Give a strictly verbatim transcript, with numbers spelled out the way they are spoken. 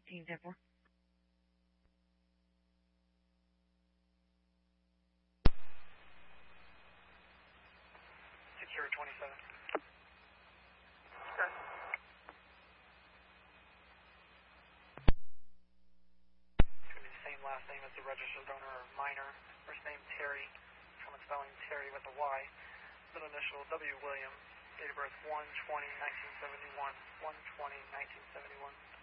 Team ten four. Secure twenty-seven. Okay. It's going to be the same last name as the registered owner or minor. First name Terry, common spelling Terry with a Y. Middle initial W. William. Date of birth one twenty nineteen seventy-one. one twenty nineteen seventy-one.